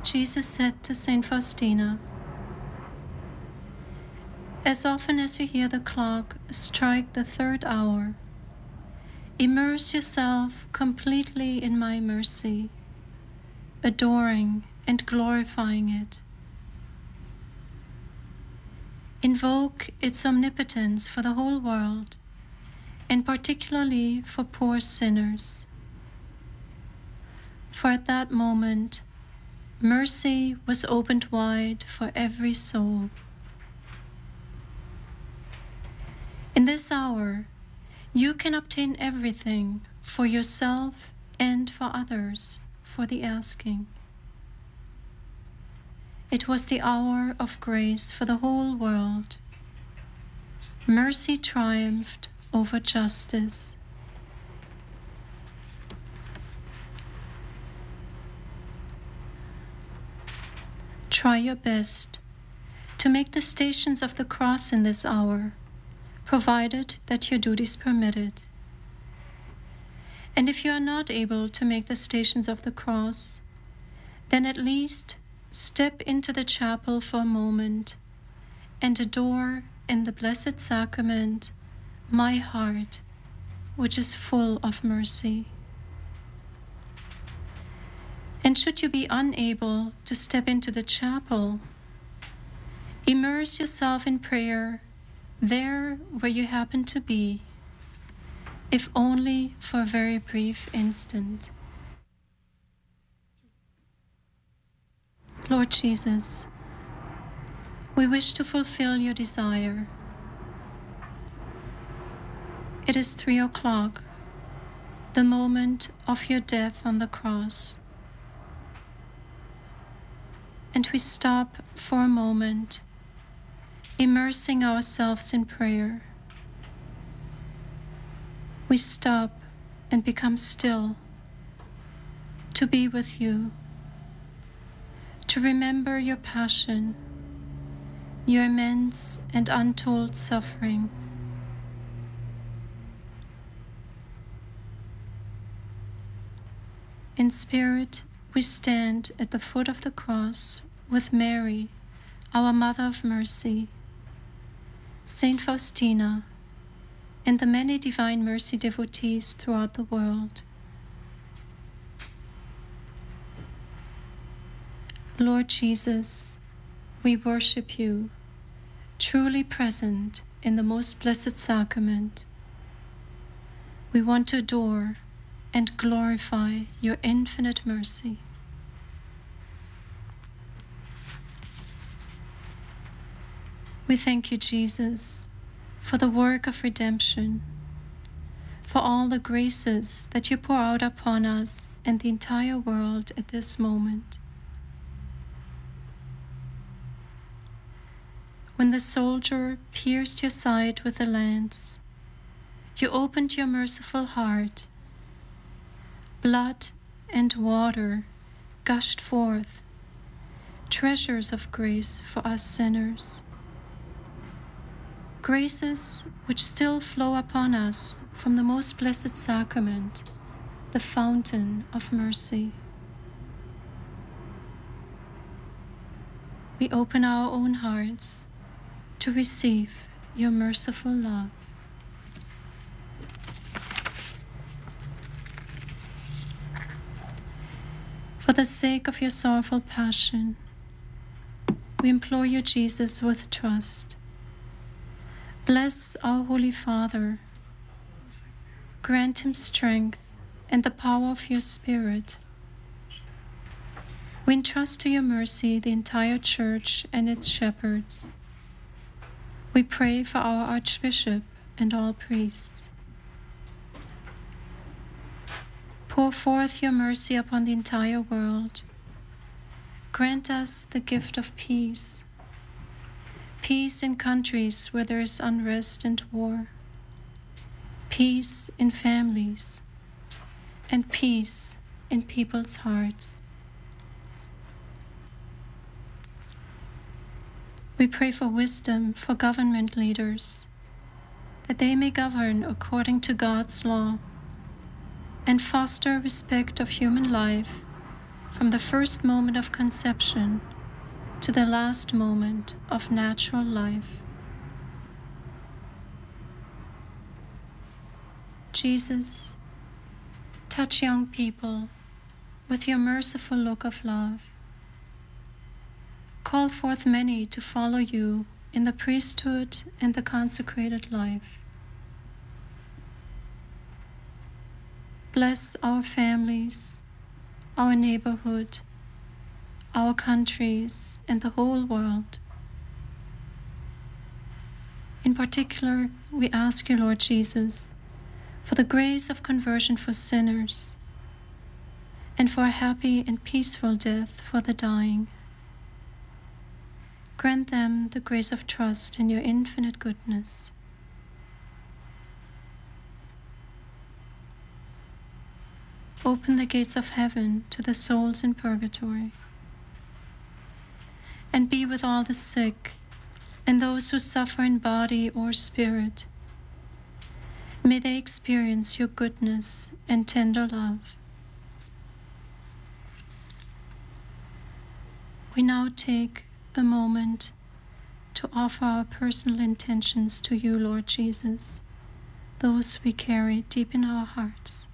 Jesus said to Saint Faustina, "As often as you hear the clock strike the 3rd hour, immerse yourself completely in my mercy, adoring and glorifying it. Invoke its omnipotence for the whole world, and particularly for poor sinners. For at that moment, mercy was opened wide for every soul. In this hour, you can obtain everything for yourself and for others for the asking. It was the hour of grace for the whole world. Mercy triumphed over justice. Try your best to make the stations of the cross in this hour, provided that your duties permit it. And if you are not able to make the stations of the cross, then at least step into the chapel for a moment and adore in the Blessed Sacrament my heart, which is full of mercy. And should you be unable to step into the chapel, immerse yourself in prayer there where you happen to be, if only for a very brief instant. Lord Jesus, we wish to fulfill your desire. It is 3 o'clock, the moment of your death on the cross. And we stop for a moment, immersing ourselves in prayer. We stop and become still to be with you, to remember your passion, your immense and untold suffering. In spirit, we stand at the foot of the cross with Mary, our Mother of Mercy, Saint Faustina, and the many Divine Mercy devotees throughout the world. Lord Jesus, we worship you, truly present in the most blessed sacrament. We want to adore and glorify your infinite mercy. We thank you, Jesus, for the work of redemption, for all the graces that you pour out upon us and the entire world at this moment. When the soldier pierced your side with a lance, you opened your merciful heart. Blood and water gushed forth, treasures of grace for us sinners. Graces which still flow upon us from the most blessed sacrament, the fountain of mercy. We open our own hearts to receive your merciful love. For the sake of your sorrowful passion, we implore you, Jesus, with trust. Bless our Holy Father. Grant him strength and the power of your Spirit. We entrust to your mercy the entire Church and its shepherds. We pray for our Archbishop and all priests. Pour forth your mercy upon the entire world. Grant us the gift of peace. Peace in countries where there is unrest and war. Peace in families. And peace in people's hearts. We pray for wisdom for government leaders, that they may govern according to God's law and foster respect of human life from the first moment of conception to the last moment of natural life. Jesus, touch young people with your merciful look of love. Call forth many to follow you in the priesthood and the consecrated life. Bless our families, our neighborhood, our countries, and the whole world. In particular, we ask you, Lord Jesus, for the grace of conversion for sinners, and for a happy and peaceful death for the dying. Grant them the grace of trust in your infinite goodness. Open the gates of heaven to the souls in purgatory, and be with all the sick and those who suffer in body or spirit. May they experience your goodness and tender love. We now take a moment to offer our personal intentions to you, Lord Jesus, those we carry deep in our hearts.